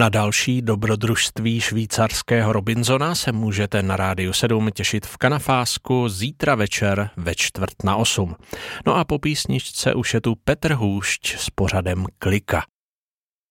Na další dobrodružství švýcarského Robinsona se můžete na Rádiu 7 těšit v Kanafásku zítra večer ve 7:45. No a po písničce už je tu Petr Hůšť s pořadem Klika.